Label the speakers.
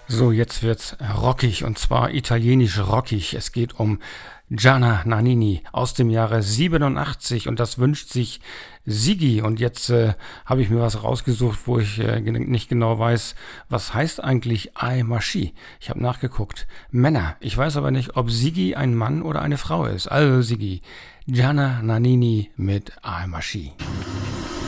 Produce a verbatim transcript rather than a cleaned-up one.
Speaker 1: So, jetzt wird's rockig und zwar italienisch rockig. Es geht um Gianna Nannini aus dem Jahre siebenundachtzig und das wünscht sich Sigi. Und jetzt äh, habe ich mir was rausgesucht, wo ich äh, gen- nicht genau weiß, was heißt eigentlich I Machi. Ich habe nachgeguckt. Männer. Ich weiß aber nicht, ob Sigi ein Mann oder eine Frau ist. Also Sigi. Gianna Nannini mit I Machi.